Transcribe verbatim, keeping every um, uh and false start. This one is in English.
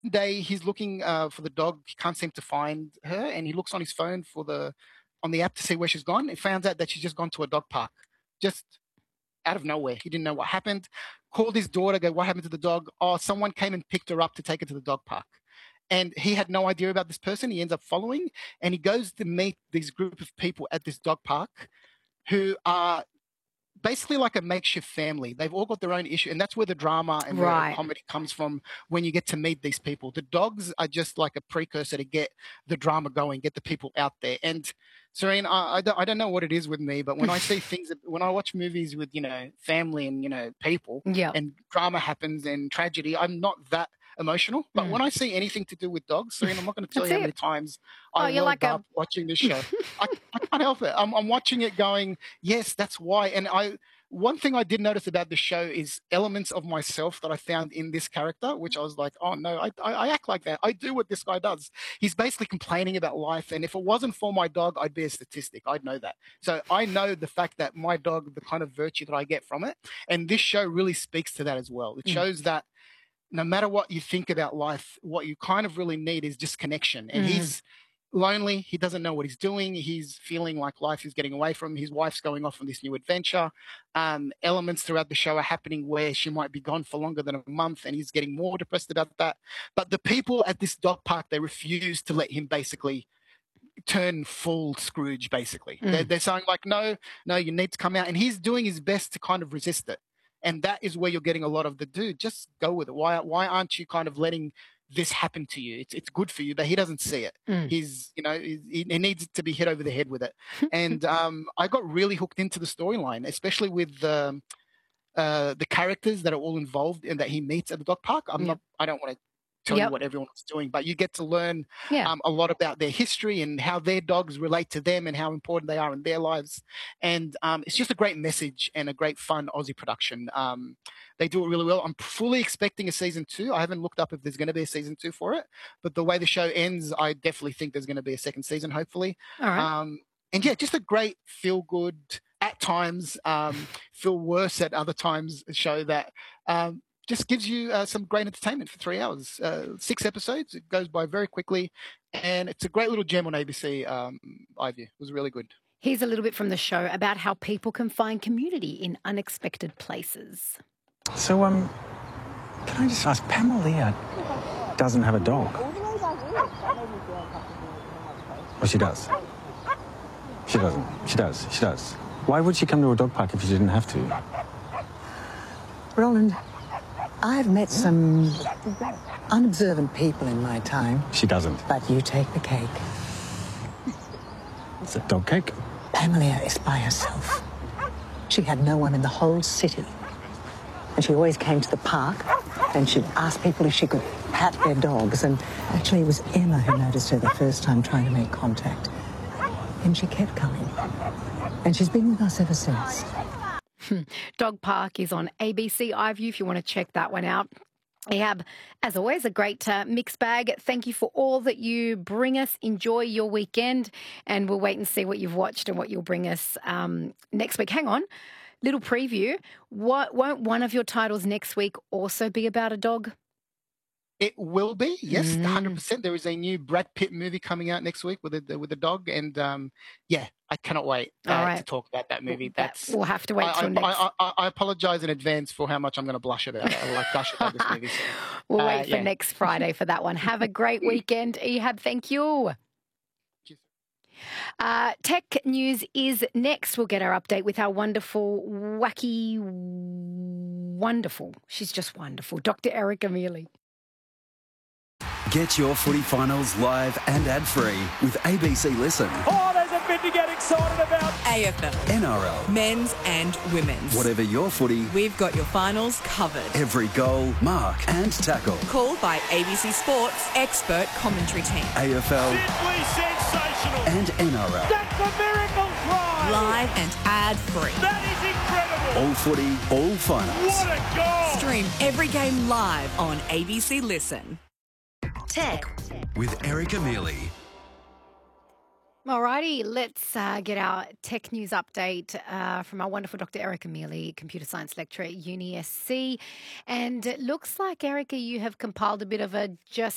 day he's looking uh, for the dog. He can't seem to find her, and he looks on his phone for the on the app to see where she's gone. And finds out that she's just gone to a dog park, just out of nowhere. He didn't know what happened. Called his daughter, go, what happened to the dog? Oh, someone came and picked her up to take her to the dog park. And he had no idea about this person. He ends up following, and he goes to meet these group of people at this dog park who are basically like a makeshift family. They've all got their own issue, and that's where the drama and Right. the comedy comes from when you get to meet these people. The dogs are just like a precursor to get the drama going, get the people out there. And Serene, I, I, don't, I don't know what it is with me, but when I see things, when I watch movies with, you know, family and, you know, people Yeah. and drama happens and tragedy, I'm not that emotional. But Mm. when I see anything to do with dogs, Serene, I'm not going to tell That's you how it. many times Oh, I you're welled like a- up watching this show. I, I can't help it. I'm, I'm watching it going, yes, that's why. And I, one thing I did notice about the show is elements of myself that I found in this character, which I was like, oh no, I, I, I act like that. I do what this guy does. He's basically complaining about life. And if it wasn't for my dog, I'd be a statistic. I'd know that. So I know the fact that my dog, the kind of virtue that I get from it. And this show really speaks to that as well. It Mm. shows that no matter what you think about life, what you kind of really need is just connection. And Mm. he's lonely. He doesn't know what he's doing. He's feeling like life is getting away from him. His wife's going off on this new adventure. Um, elements throughout the show are happening where she might be gone for longer than a month, and he's getting more depressed about that. But the people at this dog park, they refuse to let him basically turn full Scrooge, basically. Mm. They're, they're saying like, no, no, you need to come out. And he's doing his best to kind of resist it. And that is where you're getting a lot of the dude, just go with it. Why, why aren't you kind of letting this happen to you? It's, it's good for you, but he doesn't see it. Mm. He's, you know, he, he needs to be hit over the head with it. And um, I got really hooked into the storyline, especially with um, uh, the characters that are all involved and that he meets at the dog park. I'm Yep. not, I don't want to tell Yep. you what everyone's doing, but you get to learn Yeah. um, a lot about their history and how their dogs relate to them and how important they are in their lives. And um, it's just a great message and a great fun Aussie production. Um, they do it really well. I'm fully expecting a season two. I haven't looked up if there's going to be a season two for it, but the way the show ends, I definitely think there's going to be a second season, hopefully. All right. Um, and yeah, just a great feel good at times, um, feel worse at other times show that um, just gives you uh, some great entertainment for three hours. Uh, six episodes. It goes by very quickly. And it's a great little gem on A B C um, iView. It was really good. Here's a little bit from the show about how people can find community in unexpected places. So, um, can I just ask, Pamela doesn't have a dog? Well, she does. She doesn't. She does. She does. Why would she come to a dog park if she didn't have to? Roland, I've met some unobservant people in my time, She doesn't. but you take the cake. It's a dog cake. Pamela is by herself. She had no one in the whole city. And she always came to the park and she'd ask people if she could pat their dogs. And actually it was Emma who noticed her the first time trying to make contact. And she kept coming. And she's been with us ever since. Dog Park is on A B C iView if you want to check that one out. Ehab, as always, a great uh, mixed bag. Thank you for all that you bring us. Enjoy your weekend, and we'll wait and see what you've watched and what you'll bring us um, next week. Hang on, little preview. What, won't one of your titles next week also be about a dog? It will be, yes, Mm. one hundred percent. There is a new Brad Pitt movie coming out next week with a with a dog, and um, yeah, I cannot wait uh, All right. to talk about that movie. That- That's we'll have to wait I, till I, next. I, I, I apologize in advance for how much I'm going to blush about it. I like gush about this movie. So. We'll Uh, wait for yeah. next Friday for that one. Have a great weekend, Ehab. Thank you. Cheers. Uh, tech news is next. We'll get our update with our wonderful, wacky, wonderful. She's just wonderful, Doctor Erica Mealy. Get your footy finals live and ad-free with A B C Listen. Oh, there's a bit to get excited about. A F L, N R L. men's and women's. Whatever your footy, We've got your finals covered. every goal, mark and tackle. Called by A B C Sports expert commentary team. A F L Simply sensational. and N R L. That's a miracle try. Live and ad-free. That is incredible. All footy, all finals. What a goal. Stream every game live on A B C Listen. Tech. With Erica Mealy. Alrighty, let's uh, get our tech news update uh, from our wonderful Doctor Erica Mealy, computer science lecturer at Uni S C. And it looks like, Erica, you have compiled a bit of a just